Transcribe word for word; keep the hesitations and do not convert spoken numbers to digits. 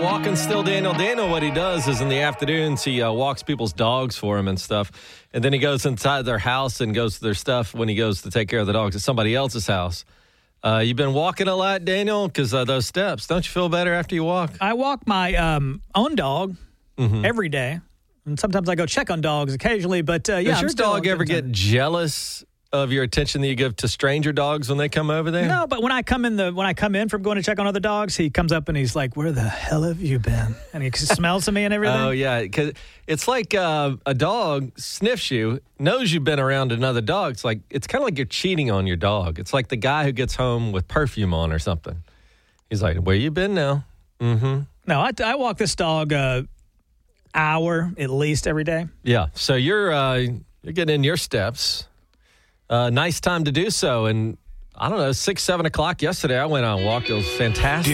walking still, Daniel. Daniel, what he does is in the afternoons, he uh, walks people's dogs for him and stuff. And then he goes inside their house and goes to their stuff when he goes to take care of the dogs at somebody else's house. Uh, you've been walking a lot, Daniel, because uh, those steps. Don't you feel better after you walk? I walk my um, own dog mm-hmm. every day. And sometimes I go check on dogs occasionally. But uh, yeah, Does I'm your still dog ever get jealous of your attention that you give to stranger dogs when they come over there? No, but when I come in the when I come in from going to check on other dogs, he comes up and he's like, "Where the hell have you been?" And he smells to me and everything. Oh yeah, because it's like uh, a dog sniffs you, knows you've been around another dog. It's like it's kind of like you're cheating on your dog. It's like the guy who gets home with perfume on or something. He's like, "Where you been now?" Mm-hmm. No, I, I walk this dog uh, hour at least every day. Yeah, so you're uh, you're getting in your steps. Uh, nice time to do so. And I don't know, six, seven o'clock yesterday, I went out and walked. It was fantastic.